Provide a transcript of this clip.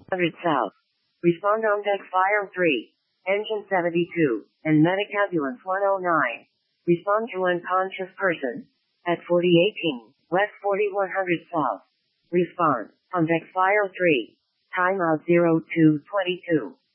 100 South. Respond on deck Fire 3. Engine 72, and Medic Ambulance 109. Respond to unconscious person. At 4018, West 4100 South. Respond on deck Fire 3. Timeout 0222.